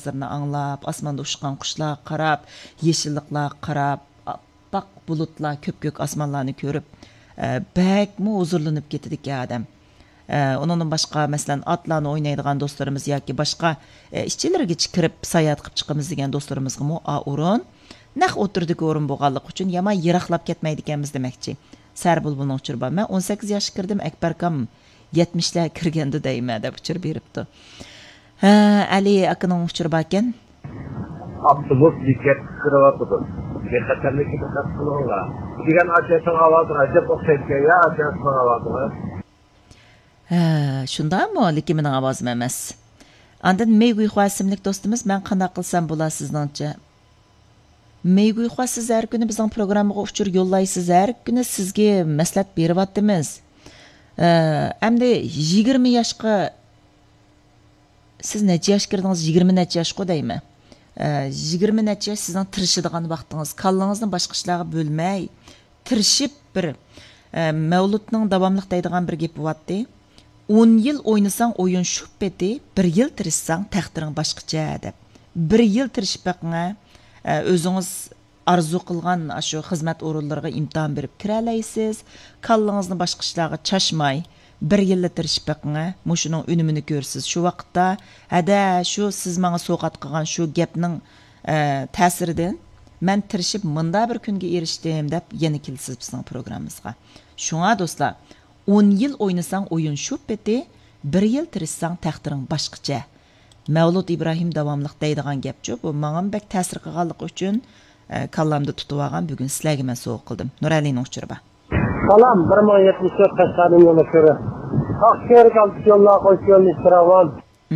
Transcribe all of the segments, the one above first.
ovozlarini anglab, osmonda uçuşan qushlarga qarab, yeşilliklarga qarab, baq bulutlar, köp-kök osmonlarni ko'rib, bakmi huzurlanib ketdik adam. Onundan başqa, məsələn, atlarını oynaydigan dostlarımız yoki başqa işçilərə kirib sayohat qilib chiqamiz degan dostlarimizga mu o'rin naq o'tirdiki o'rin bo'lganligi uchun yomon yiroqlab ketmaydiganmiz demoqchi. Sarbulbulning uchur bor. Men 18 yoshga kirdim, Akbarkam 70lar kirganda deyman deb uchur beribdi. Ali akaning uchur bor ekan. Avtobus diqqat qilib Diqqatlik diqqat qilinglar. Degan ajatning ovozi ajab o'xshaydi ya, ajatning ovozi. Shundaymi? Lekin mening ovozim emas. Andan Meyguyxo ismli do'stimiz, men qanday qilsam bo'lar sizningcha? Meyguyxo siz har kuni bizning programmaga uchur yollaysiz, har kuni sizga maslahat beryapmiz. Endi 20 yoshga siz necha yosh kirdingiz? 20 necha yoshga deymi? 20 necha yosh sizning tirishadigan vaqtingiz, kallangizni boshqa ishlarga bo'lmay, tirishib bir Mavludning davomliq deydigan bir gap bo'lyapti. 10 yil o'ynasang o'yin shu peti, 1 yil tirishsang taqdiring boshqacha deb. 1 yil tirishib baqinga o'zingiz arzu qilgan shu xizmat o'rinlariga imtihon berib kira olaysiz. Kallangizni boshqa ishlarga chashmay 1 yilda tirishib baqinga, mushuning unumini ko'rsiz. Shu vaqtda hada shu siz menga so'qat qilgan shu gapning ta'siridan men tirishib munda bir kunga erishdim deb yana kelsiz bizning programmamizga. Shunga do'stlar, 10 yil o'ynasang o'yin shu peti, 1 yil tirishsang taqdiring boshqacha. Mavlud Ibrohim davomliq deydigan gapchi, bu menga bek ta'sir qilganligi uchun kallamda tutib olgan bugun sizlarga men so'q qildim. Nuralining uchurba. Salam, 1074 Qashqarning yo'li ko'ra. Aqsherga yo'llar qo'ygan istiravan.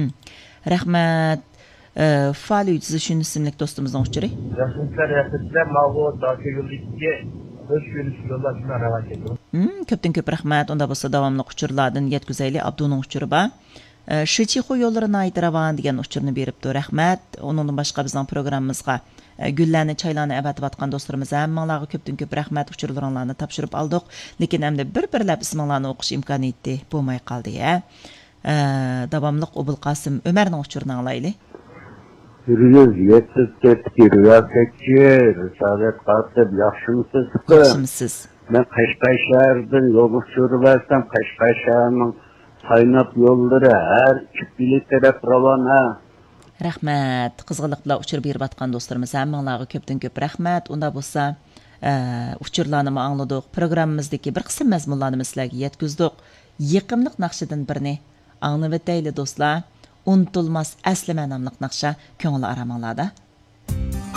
Rahmat. Faali Yüzüşün isimli dostumuzdan uçuri. Yaşınlar Mavlud Dağ yo'liga hoş görüş yollaşına rava ediyor. Köpten köp rahmat. Onda bo'lsa davomli uçurlardan yetkazayli Abduning uchuri bor. Shichixo yo'llarini aytiravan degan uchurni beribdi. Rahmat. Onundan boshqa bizning programmamizga gullarni, chaylarni avatib atgan do'stlarimiz hammalarga köpten köp rahmat uchurlaringlarni topshirib oldik. Lekin endi bir-birlab isminglarni o'qish imkoniyati bo'lmay qoldi ya. Davomli Obul Qosim Ömerning uchurini anglaylik. Yürüyüz, yetsiz ketki, rüyasetçi, Risalet Katip, yaxşımısız? Yaxşımısız. Ben Qashqay şehirden yol uçuru versem, Qashqay şehirinin kaynap yolları her çiftli taraf ravana. Rahmat. Qizg'iliq bilan uchur berib atgan do'stlarimiz hammalarga köpten köp rahmat. Unda bo'lsa, uchurlarni angladik. Programmamizdagi bir qism mazmunlarni sizlarga yetkazdik. Yiqimliq naqshidan birini anglab o'taylik do'stlar. Unutulmaz əslime namlıq naqşa köngül aramanglarda